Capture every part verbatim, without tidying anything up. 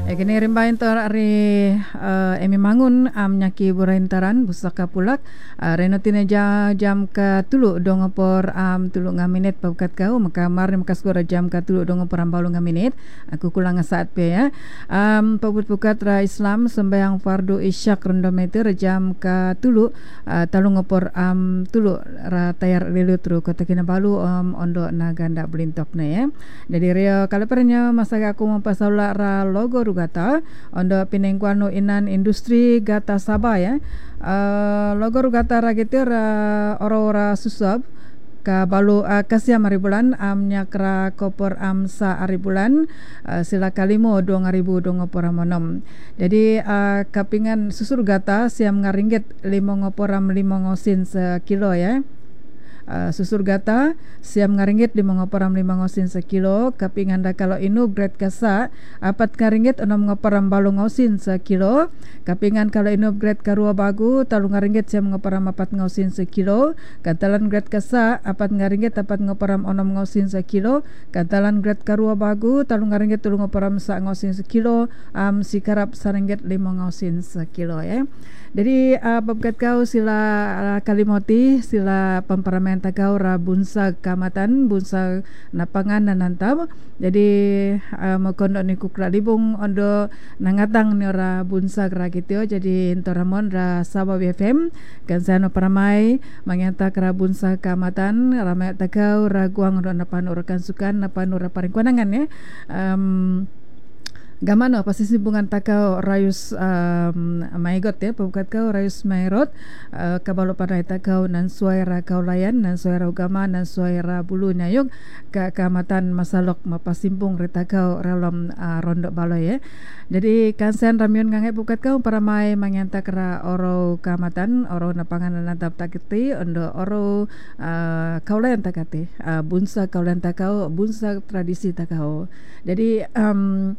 Ya kini rimbain tor ari uh, emi mangun am nyaki buraintaran busaka pulak uh, renotine ja, jam ka tulu dong por am tulu nga minit pabukat kau maka mar maka skora jam ka tulu dong por am balu nga minit aku kulang saat pe ya am pabut bukat ra Islam sembahyang fardu isyak rendo meter jam ka tulu uh, talung por am tulu ra tayar lelu tru kota Kinabalu um, ondo na ganda blintok na ya jadi rio kalapernya masa aku mampasaula ra logo gata ondo pinengkuano inan industri gata Sabah ya uh, logo gata ragitir uh, ora-ora susab ka balu uh, kasya mari bulan am nyakra kopor am sa ari bulan uh, sila kalimo dua ribu dua ngopor monom jadi uh, kapingan susur gata siam ngaringgit lima ngopor am lima ngosin sekilo ya. Uh, susur gata siam ngaringgit lima ngoparam lima ngosin sekilo kapingan da kalau inu grade kasa apat ngaringgit enam ngoparam balu ngosin sekilo kapingan kalau inu grade karua bagu talu ngaringgit siam ngoparam apat ngosin sekilo kantalan grade kasa apat ngaringgit apat ngoparam onom ngosin sekilo kantalan grade karua bagu talu ngaringgit tulu ngoparam sa ngosin sekilo am sikarap saringgit lima ngosin sekilo ya. Jadi uh, babkat kau sila uh, kalimoti sila pamparamen takau ra bunsa kamatan bunsa napangan nanantab jadi uh, makondo ni kukla libung ondo nangatang ni ora bunsa kra kitio jadi entoramon ra Sabah B F M kan sano paramai mangenta kra bunsa kamatan ramai takau ra guang ro napan urakan sukan napan ura paring konangan ya um, gamano pasisibungan takau rayus um, maigot ya pabukat kau rayus mairot uh, kabalo panai takau nan suaira kau layan nan suaira ugama nan suaira bulu nyayuk ka kamatan masalok mapasimpung retakau ralam uh, rondo baloy ya jadi kansen ramion ngangai bukat kau paramai manyantak ra oro kamatan oro napangan nantap takiti ondo oro uh, kau layan takati uh, bunsa kau layan takau bunsa tradisi takau jadi um,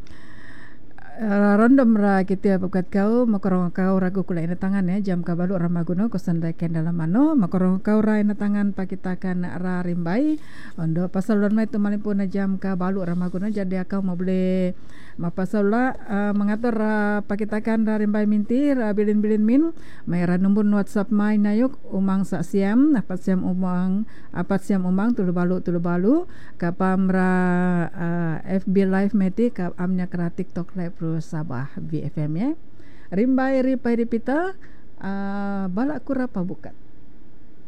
Uh, rondom ra kita bukat kau makorong kau ragu kula ina tangan ya jam kabalu ramaguno kosandai dalam mano makorong kau ra ina tangan pakitakan ra rimbai ondo pasal don mai tu malimpuna jam kabalu ramaguno jadi akau mau boleh mapasala uh, mengatur uh, pakitakan ra rimbai mintir uh, bilin-bilin min mayra nombor WhatsApp mai nayuk umang sa siam apat siam umang apat siam umang tulu balu tulu balu kapam ra uh, F B live meti kap amnya kra TikTok live Sabah B F M ya rimbai ripai ripita uh, balak kura pabukat